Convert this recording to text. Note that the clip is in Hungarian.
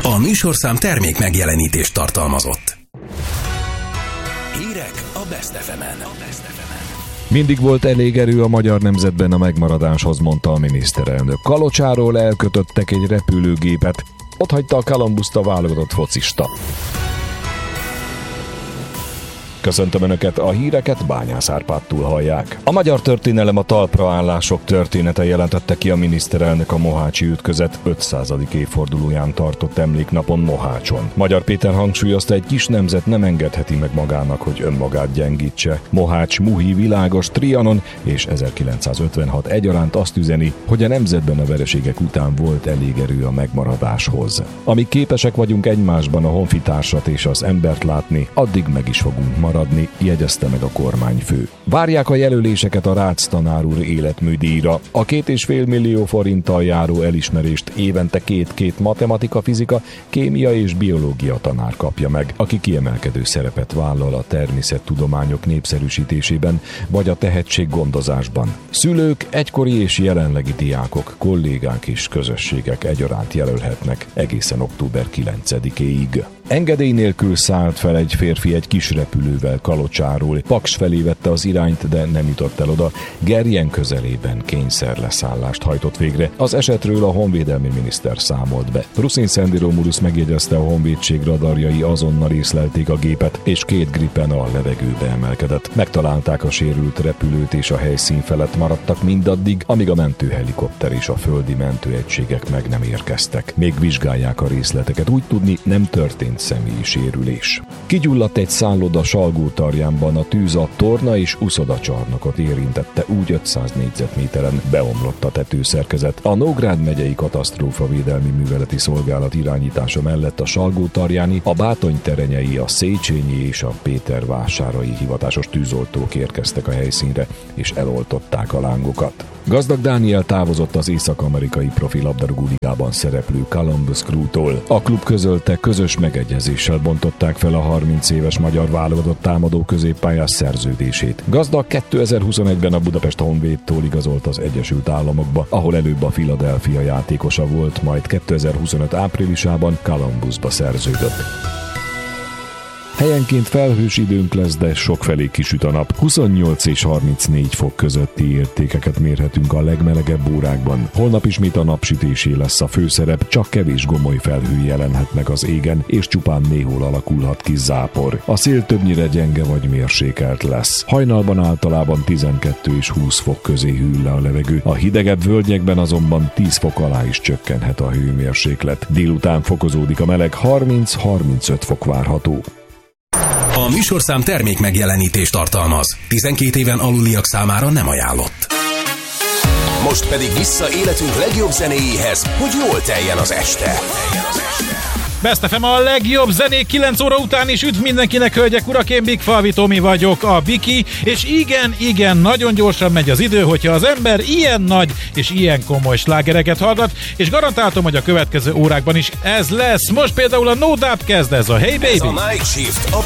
A műsorszám termék megjelenítést tartalmazott. Hírek a Best FM-en. Mindig volt elég erő a magyar nemzetben a megmaradáshoz, mondta a miniszterelnök. Kalocsáról elkötöttek egy repülőgépet, ott hagyta a Columbust a válogatott focista. Köszöntöm Önöket, a híreket Bányász Árpádtól hallják. A magyar történelem a talpraállások története, jelentette ki a miniszterelnök a mohácsi ütközet 500. évfordulóján tartott emléknapon Mohácson. Magyar Péter hangsúlyozta, egy kis nemzet nem engedheti meg magának, hogy önmagát gyengítse. Mohács, Muhi, Világos, Trianon és 1956 egyaránt azt üzeni, hogy a nemzetben a vereségek után volt elég erő a megmaradáshoz. Amíg képesek vagyunk egymásban a honfitársat és az embert látni, addig meg is fogunk maradni, jegyezte meg a kormányfő. Várják a jelöléseket a Rácz tanár úr életműdíjra. A 2,5 millió forinttal járó elismerést évente két matematika, fizika, kémia és biológia tanár kapja meg, aki kiemelkedő szerepet vállal a természettudományok népszerűsítésében vagy a tehetséggondozásban. Szülők, egykori és jelenlegi diákok, kollégák és közösségek egyaránt jelölhetnek egészen október 9-éig. Engedély nélkül szállt fel egy férfi egy kis repülővel Kalocsáról. Paks felé vette az irányt, de nem jutott el oda. Gerjen közelében kényszerleszállást hajtott végre. Az esetről a honvédelmi miniszter számolt be. Ruszin Szendi Romulus megjegyezte, a honvédség radarjai azonnal észlelték a gépet, és 2 Gripen a levegőbe emelkedett. Megtalálták a sérült repülőt, és a helyszín felett maradtak mindaddig, amíg a mentőhelikopter és a földi mentőegységek meg nem érkeztek. Még vizsgálják a részleteket. Úgy tudni, nem történt személyi sérülés. Kigyulladt egy szálloda Salgótarjánban, a tűz a torna és uszodacsarnokot érintette, úgy 500 négyzetméteren beomlott a tetőszerkezet. A Nógrád megyei katasztrófavédelmi műveleti szolgálat irányítása mellett a Salgótarjáni, a Bátony-terenyei, a Széchenyi és a Pétervásárai hivatásos tűzoltók érkeztek a helyszínre és eloltották a lángokat. Gazdag Dániel távozott az észak-amerikai profi labdarúgó ligában szereplő Columbus Crew-tól. A klub közölte, közös megegyezéssel bontották fel a 30 éves magyar válogatott támadó középpályás szerződését. Gazdag 2021-ben a Budapest Honvédtól igazolt az Egyesült Államokba, ahol előbb a Philadelphia játékosa volt, majd 2025 áprilisában Columbusba szerződött. Helyenként felhős időnk lesz, de sokfelé kisüt a nap. 28 és 34 fok közötti értékeket mérhetünk a legmelegebb órákban. Holnap ismét a napsütésé lesz a főszerep, csak kevés gomoly felhő jelenhet meg az égen, és csupán néhol alakulhat ki zápor. A szél többnyire gyenge vagy mérsékelt lesz. Hajnalban általában 12 és 20 fok közé hűl le a levegő. A hidegebb völgyekben azonban 10 fok alá is csökkenhet a hőmérséklet. Délután fokozódik a meleg, 30-35 fok várható. A műsorszám termék megjelenítést tartalmaz. 12 éven aluliak számára nem ajánlott. Most pedig vissza életünk legjobb zenéjéhez, hogy jól teljen az este. Best FM a legjobb zenék 9 óra után is. Üdv mindenkinek, hölgyek, urak, én Big Falvi Tomi vagyok, a Biki, és igen, nagyon gyorsan megy az idő, hogyha az ember ilyen nagy és ilyen komoly slágereket hallgat, és garantáltam, hogy a következő órákban is ez lesz. Most például a No Doubt kezd, ez a Hey Baby. Ez a Night Shift, a